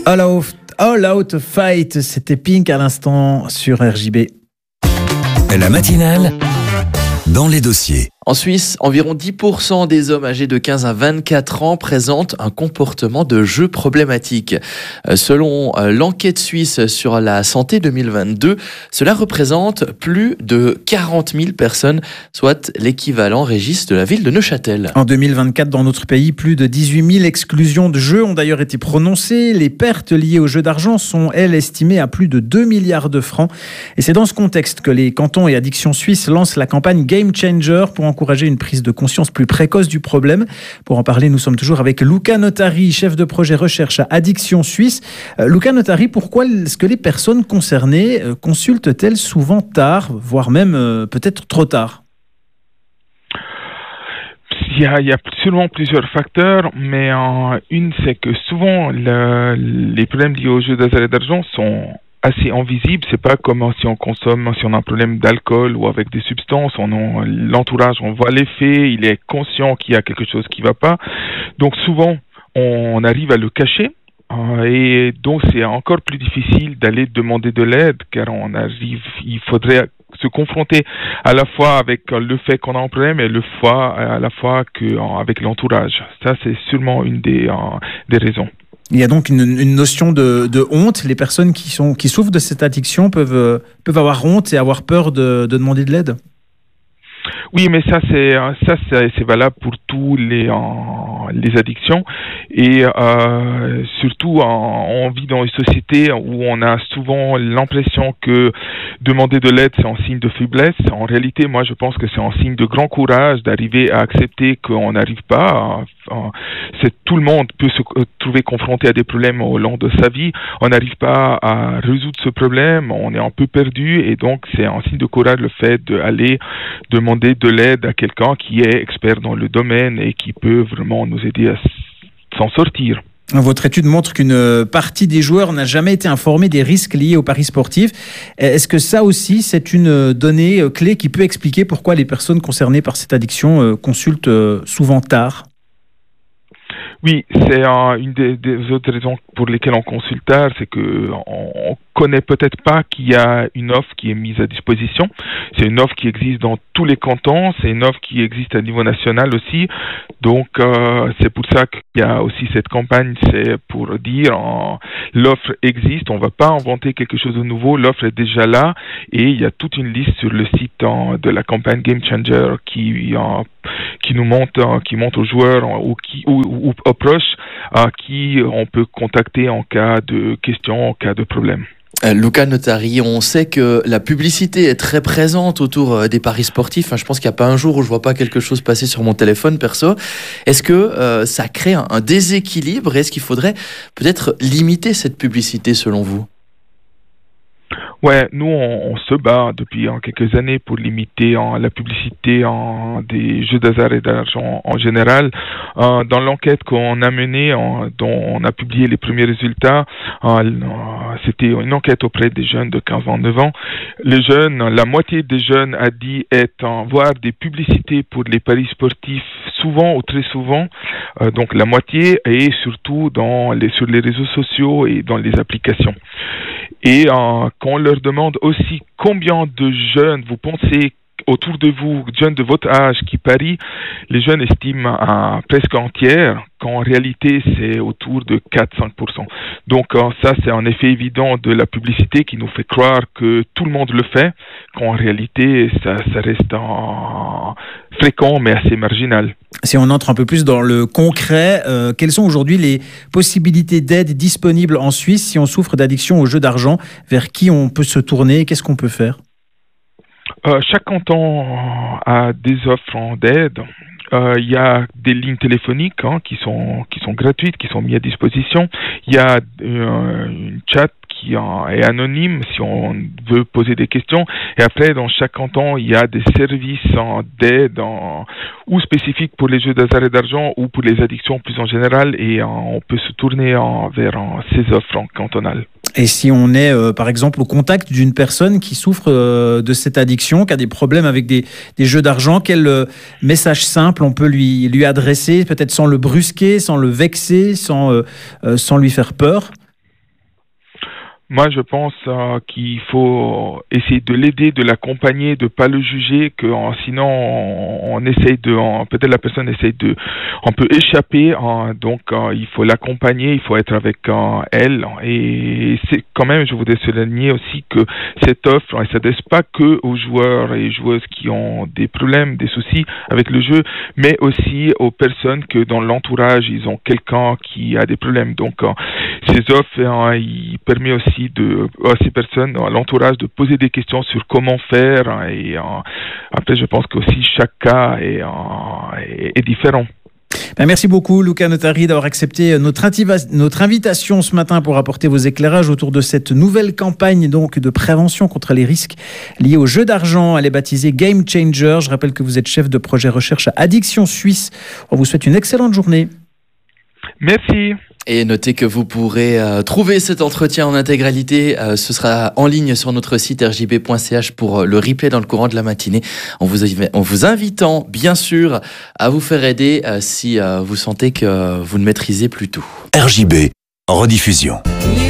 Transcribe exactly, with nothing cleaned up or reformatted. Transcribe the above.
All Out, All Out Fight, c'était Pink à l'instant sur R J B. La matinale dans les dossiers. En Suisse, environ dix pour cent des hommes âgés de quinze à vingt-quatre ans présentent un comportement de jeu problématique. Selon l'enquête suisse sur la santé deux mille vingt-deux, cela représente plus de quarante mille personnes, soit l'équivalent Régis de la ville de Neuchâtel. En deux mille vingt-quatre, dans notre pays, plus de dix-huit mille exclusions de jeux ont d'ailleurs été prononcées. Les pertes liées aux jeux d'argent sont, elles, estimées à plus de deux milliards de francs. Et c'est dans ce contexte que les cantons et addictions suisses lancent la campagne Game Changer pour encourager une prise de conscience plus précoce du problème. Pour en parler, nous sommes toujours avec Luca Notari, chef de projet recherche à Addiction Suisse. Euh, Luca Notari, pourquoi est-ce que les personnes concernées euh, consultent-elles souvent tard, voire même euh, peut-être trop tard ? Il y, a, il y a sûrement plusieurs facteurs, mais euh, une, c'est que souvent le, les problèmes liés aux jeux d'hasard et d'argent sont assez invisible. C'est pas comme si on consomme, si on a un problème d'alcool ou avec des substances, on, on l'entourage, on voit l'effet, il est conscient qu'il y a quelque chose qui va pas. Donc souvent, on arrive à le cacher. Euh, et donc c'est encore plus difficile d'aller demander de l'aide, car on arrive, il faudrait se confronter à la fois avec le fait qu'on a un problème et le fois à la fois que avec l'entourage. Ça, c'est sûrement une des euh, des raisons. Il y a donc une, une notion de, de honte. Les personnes qui, sont, qui souffrent de cette addiction peuvent, peuvent avoir honte et avoir peur de, de demander de l'aide. Oui, mais ça c'est ça c'est, c'est valable pour tous les euh, les addictions et euh, surtout en, on vit dans une société où on a souvent l'impression que demander de l'aide c'est un signe de faiblesse. En réalité, moi je pense que c'est un signe de grand courage d'arriver à accepter qu'on n'arrive pas. À, à, c'est tout le monde peut se trouver confronté à des problèmes au long de sa vie. On n'arrive pas à résoudre ce problème, on est un peu perdu et donc c'est un signe de courage le fait d'aller demander de l'aide à quelqu'un qui est expert dans le domaine et qui peut vraiment nous aider à s'en sortir. Votre étude montre qu'une partie des joueurs n'a jamais été informée des risques liés aux paris sportifs. Est-ce que ça aussi, c'est une donnée clé qui peut expliquer pourquoi les personnes concernées par cette addiction consultent souvent tard ? Oui, c'est euh, une des, des autres raisons pour lesquelles on consulte tard, c'est que on, on connaît peut-être pas qu'il y a une offre qui est mise à disposition. C'est une offre qui existe dans tous les cantons, c'est une offre qui existe à niveau national aussi. Donc euh, c'est pour ça qu'il y a aussi cette campagne, c'est pour dire euh, l'offre existe, on va pas inventer quelque chose de nouveau, l'offre est déjà là et il y a toute une liste sur le site euh, de la campagne Game Changer qui euh, qui nous montre, euh, qui montre aux joueurs euh, ou qui ou, ou aux proches à euh, qui on peut contacter en cas de questions, en cas de problème. Euh, Luca Notari, on sait que la publicité est très présente autour euh, des paris sportifs. Enfin, je pense qu'il n'y a pas un jour où je vois pas quelque chose passer sur mon téléphone perso. Est-ce que euh, ça crée un, un déséquilibre et est-ce qu'il faudrait peut-être limiter cette publicité selon vous ? Ouais, nous on, on se bat depuis hein, quelques années pour limiter hein, la publicité hein, des jeux d'hasard et d'argent en général. Euh, dans l'enquête qu'on a menée, hein, dont on a publié les premiers résultats, euh, c'était une enquête auprès des jeunes de quinze à vingt-neuf ans. Les jeunes, la moitié des jeunes a dit être hein, voir des publicités pour les paris sportifs souvent ou très souvent, euh, donc la moitié, et surtout dans les, sur les réseaux sociaux et dans les applications. Et euh, quand on leur demande aussi combien de jeunes vous pensez autour de vous, jeunes de votre âge qui parient, les jeunes estiment à presque un tiers, quand en réalité c'est autour de quatre à cinq pour cent. Donc euh, ça c'est un effet évident de la publicité qui nous fait croire que tout le monde le fait, quand en réalité ça, ça reste euh, fréquent mais assez marginal. Si on entre un peu plus dans le concret, euh, quelles sont aujourd'hui les possibilités d'aide disponibles en Suisse si on souffre d'addiction aux jeux d'argent ? Vers qui on peut se tourner ? Qu'est-ce qu'on peut faire ? Euh, chaque canton a des offres d'aide. Euh, il y a des lignes téléphoniques hein, qui sont qui sont gratuites, qui sont mises à disposition. Il y a euh, une chat qui est anonyme si on veut poser des questions. Et après, dans chaque canton, il y a des services d'aide en, ou spécifiques pour les jeux d'hasard et d'argent ou pour les addictions plus en général. Et en, on peut se tourner en, vers en, ces offres en cantonales. Et si on est, euh, par exemple, au contact d'une personne qui souffre euh, de cette addiction, qui a des problèmes avec des, des jeux d'argent, quel euh, message simple on peut lui, lui adresser, peut-être sans le brusquer, sans le vexer, sans, euh, euh, sans lui faire peur ? Moi, je pense euh, qu'il faut essayer de l'aider, de l'accompagner, de pas le juger, que euh, sinon on, on essaye de, euh, peut-être la personne essaye de, on peut échapper. Euh, donc, euh, il faut l'accompagner, il faut être avec euh, elle. Et c'est quand même, je voudrais souligner aussi que cette offre, elle s'adresse pas que aux joueurs et joueuses qui ont des problèmes, des soucis avec le jeu, mais aussi aux personnes que dans l'entourage ils ont quelqu'un qui a des problèmes. Donc, euh, ces offres, euh, il permet aussi de à ces personnes, à l'entourage, de poser des questions sur comment faire. Et euh, après, je pense qu'aussi chaque cas est, euh, est, est différent. Ben merci beaucoup, Luca Notari, d'avoir accepté notre, notre invitation ce matin pour apporter vos éclairages autour de cette nouvelle campagne donc, de prévention contre les risques liés aux jeux d'argent. Elle est baptisée Game Changer. Je rappelle que vous êtes chef de projet recherche à Addiction Suisse. On vous souhaite une excellente journée. Merci. Et notez que vous pourrez euh, trouver cet entretien en intégralité. Euh, ce sera en ligne sur notre site r j b point c h pour euh, le replay dans le courant de la matinée. En vous, en vous invitant, bien sûr, à vous faire aider euh, si euh, vous sentez que euh, vous ne maîtrisez plus tout. R J B, en rediffusion.